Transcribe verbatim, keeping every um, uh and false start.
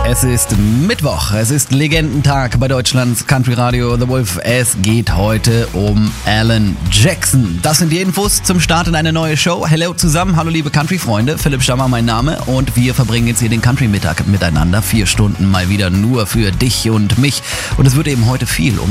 Es ist Mittwoch, es ist Legendentag bei Deutschlands Country Radio The Wolf. Es geht heute um Alan Jackson. Das sind die Infos zum Start in eine neue Show. Hello zusammen, hallo liebe Country-Freunde. Philipp Stammer mein Name und wir verbringen jetzt hier den Country-Mittag miteinander. Vier Stunden mal wieder nur für dich und mich. Und es wird eben heute viel um